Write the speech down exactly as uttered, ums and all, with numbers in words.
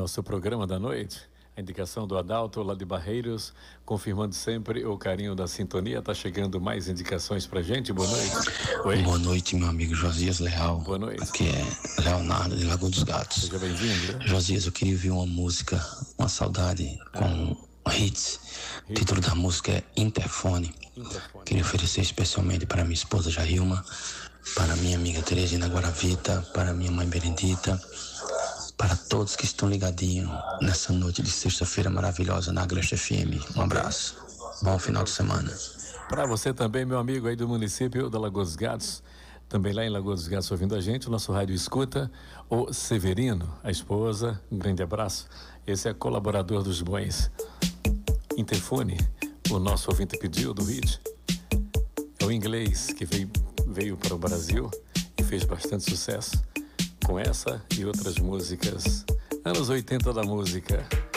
nosso programa da noite. A indicação do Adalto, lá de Barreiros, confirmando sempre o carinho da sintonia. Tá chegando mais indicações pra gente. Boa noite. Oi. Boa noite, meu amigo Josias Leal. Boa noite. Aqui é Leonardo de Lagoa dos Gatos. Seja bem-vindo. Josias, eu queria ouvir uma música, uma saudade com ah. hits. O título da música é Interfone. Interfone. Queria oferecer especialmente para minha esposa Jailma, para minha amiga Teresina Guaravita, para minha mãe Benedita, para todos que estão ligadinhos nessa noite de sexta-feira maravilhosa na Agreste F M. Um abraço. Bom final de semana. Para você também, meu amigo aí do município da Lagoa dos Gatos, também lá em Lagoa dos Gatos ouvindo a gente, o nosso rádio escuta, o Severino, a esposa, um grande abraço. Esse é colaborador dos bons. Interfone, o nosso ouvinte pediu do hit. É o inglês que veio, veio para o Brasil e fez bastante sucesso com essa e outras músicas, anos oitenta da música.